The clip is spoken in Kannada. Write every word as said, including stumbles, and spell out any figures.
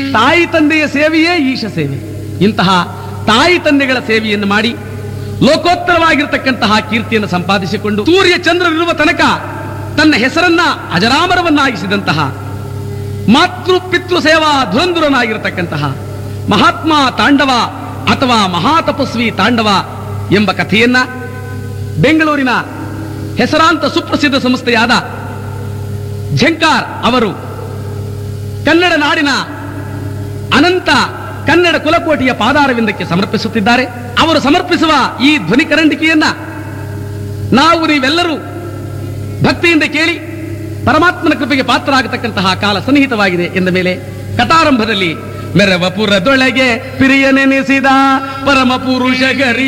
ತಾಯಿ ತಂದೆಯ ಸೇವೆಯೇ ಈಶ ಸೇವೆ. ಇಂತಹ ತಾಯಿ ತಂದೆಗಳ ಸೇವೆಯನ್ನು ಮಾಡಿ ಲೋಕೋತ್ತರವಾಗಿರತಕ್ಕಂತಹ ಕೀರ್ತಿಯನ್ನು ಸಂಪಾದಿಸಿಕೊಂಡು ಸೂರ್ಯ ಚಂದ್ರರಿರುವ ತನಕ ತನ್ನ ಹೆಸರನ್ನ ಅಜರಾಮರವನ್ನಾಗಿಸಿದಂತಹ ಮಾತೃ ಪಿತೃ ಸೇವಾ ಧುರಂಧುರನಾಗಿರತಕ್ಕಂತಹ ಮಹಾತ್ಮ ತಾಂಡವ ಅಥವಾ ಮಹಾತಪಸ್ವಿ ತಾಂಡವ ಎಂಬ ಕಥೆಯನ್ನ ಬೆಂಗಳೂರಿನ ಹೆಸರಾಂತ ಸುಪ್ರಸಿದ್ಧ ಸಂಸ್ಥೆಯಾದ ಝಂಕಾರ್ ಅವರು ಕನ್ನಡ ನಾಡಿನ ಅನಂತ ಕನ್ನಡ ಕುಲಕೋಟಿಯ ಪಾದಾರವಿಂದಕ್ಕೆ ಸಮರ್ಪಿಸುತ್ತಿದ್ದಾರೆ. ಅವರು ಸಮರ್ಪಿಸುವ ಈ ಧ್ವನಿಕರಂಡಿಕೆಯನ್ನ ನಾವು ನೀವೆಲ್ಲರೂ ಭಕ್ತಿಯಿಂದ ಕೇಳಿ ಪರಮಾತ್ಮನ ಕೃಪೆಗೆ ಪಾತ್ರರಾಗತಕ್ಕಂತಹ ಕಾಲ ಸನ್ನಿಹಿತವಾಗಿದೆ ಎಂದ ಮೇಲೆ ಕಥಾರಂಭದಲ್ಲಿ ಮೆರವಪುರದೊಳಗೆ ಪ್ರಿಯನೆನಿಸಿದ ಪರಮ ಪುರುಷ ಗರಿ